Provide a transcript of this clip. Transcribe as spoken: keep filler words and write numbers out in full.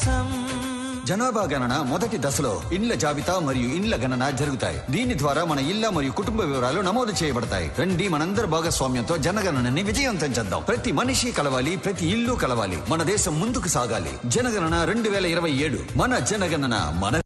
కోసం. జనాభా గణన మొదటి దశలో ఇండ్ల జాబితా మరియు ఇండ్ల గణన జరుగుతాయి. దీని ద్వారా మన ఇళ్ల మరియు కుటుంబ వివరాలు నమోదు చేయబడతాయి. రండి మనందరి భాగస్వామ్యంతో జనగణనని విజయవంతం చేద్దాం. ప్రతి మనిషి కలవాలి, ప్రతి ఇల్లు కలవాలి. మన దేశం ముందుకు సాగాలి. జనగణన రెండు వేల ఇరవై ఏడు మన జనగణన మన